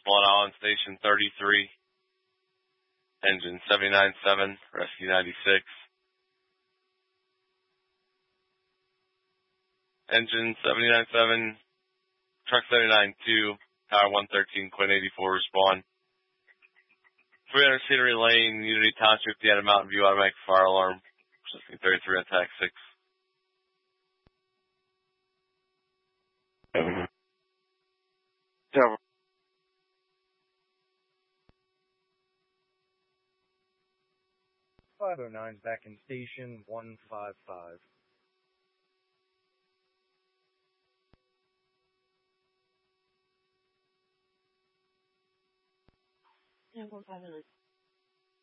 One on station 33. Engine 79.7, rescue 96. Engine 79.7, truck 79.2, power 113, Quinn 84, respond. 300 Cedary Lane, Unity Township, the end of Mountain View, automatic fire alarm. 33 on tax 6. Tower. .509's back in station 155. Yeah, 159.